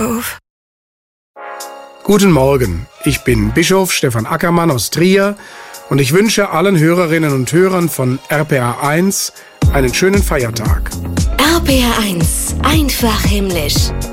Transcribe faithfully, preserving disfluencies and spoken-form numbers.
auf. Guten Morgen, ich bin Bischof Stefan Ackermann aus Trier und ich wünsche allen Hörerinnen und Hörern von R P R eins einen schönen Feiertag. R P R eins, einfach himmlisch.